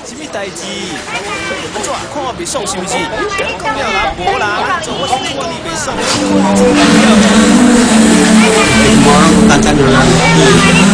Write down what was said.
什么代志？安怎看我袂爽是不是？讲了啦，无啦，做我是看你袂爽，我真搞笑。 无，单单就